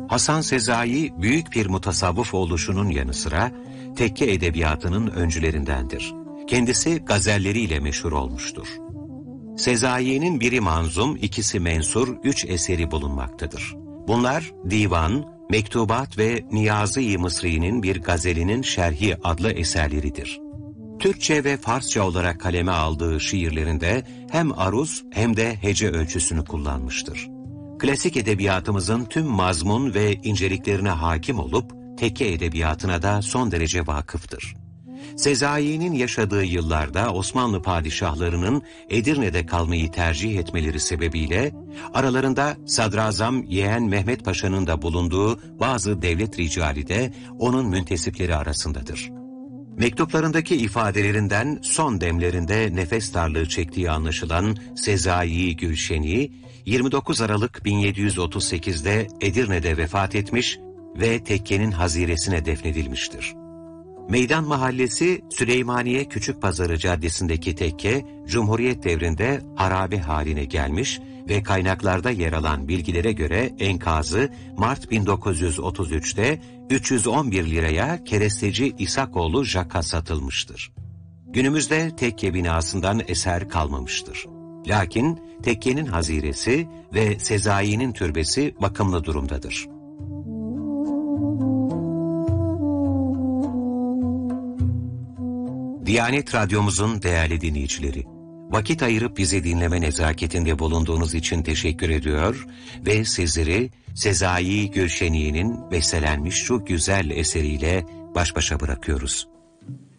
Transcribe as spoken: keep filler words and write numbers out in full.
Hasan Sezai büyük bir mutasavvıf oluşunun yanı sıra tekke edebiyatının öncülerindendir. Kendisi gazelleriyle meşhur olmuştur. Sezai'nin biri manzum, ikisi mensur, üç eseri bulunmaktadır. Bunlar Divan, Mektubat ve Niyazi-i Mısri'nin bir gazelinin şerhi adlı eserleridir. Türkçe ve Farsça olarak kaleme aldığı şiirlerinde hem aruz hem de hece ölçüsünü kullanmıştır. Klasik edebiyatımızın tüm mazmun ve inceliklerine hakim olup tekke edebiyatına da son derece vakıftır. Sezai'nin yaşadığı yıllarda Osmanlı padişahlarının Edirne'de kalmayı tercih etmeleri sebebiyle aralarında Sadrazam Yeğen Mehmet Paşa'nın da bulunduğu bazı devlet ricali de onun müntesipleri arasındadır. Mektuplarındaki ifadelerinden son demlerinde nefes darlığı çektiği anlaşılan Sezai Gülşeni, yirmi dokuz Aralık bin yedi yüz otuz sekiz'de Edirne'de vefat etmiş ve tekkenin haziresine defnedilmiştir. Meydan Mahallesi Süleymaniye Küçükpazarı Caddesi'ndeki tekke, Cumhuriyet devrinde harabe haline gelmiş ve kaynaklarda yer alan bilgilere göre enkazı Mart bin dokuz yüz otuz üç'te üç yüz on bir liraya keresteci İsakoğlu Jacques'a satılmıştır. Günümüzde tekke binasından eser kalmamıştır. Lakin tekkenin haziresi ve Sezai'nin türbesi bakımlı durumdadır. Diyanet Radyomuzun değerli dinleyicileri, vakit ayırıp bizi dinleme nezaketinde bulunduğunuz için teşekkür ediyor ve sizleri Sezai Gülşeni'nin bestelenmiş şu güzel eseriyle baş başa bırakıyoruz.